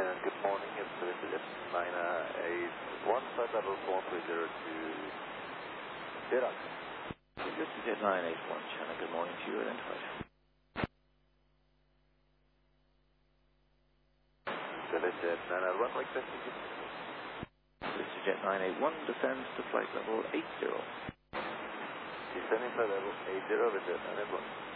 Good morning. It's Jet 981, flight level 430 to Iraq. Jet 981, China. Good morning to you. Identified. Jet 981, requesting Jet 981 descends to flight level 80. Descending flight level 80 with Jet 981.